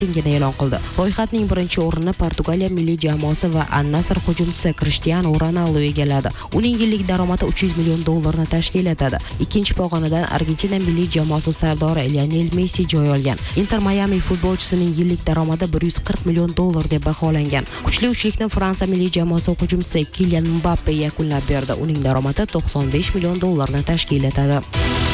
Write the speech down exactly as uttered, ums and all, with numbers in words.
reytingini e'lon qildi. Ro'yxatning birinchi o'rnini Portugaliya milliy jamoasi va An-Nasr hujumchisi Cristiano Ronaldo egalladi. Uning yillik daromadi uch yuz million dollarni tashkil etadi. Ikkinchi pog'onadan Argentina milliy jamoasi sardori Lionel Messi joy olgan. Inter Miami futbolchisining yillik daromadi bir yuz qirq million dollar deb baholangan. Kuchli uchlikni Fransiya milliy jamoasi hujumchisi Kylian Mbappe yakunlab berdi. Uning daromadi to'qson besh million dollarni tashkil etadi.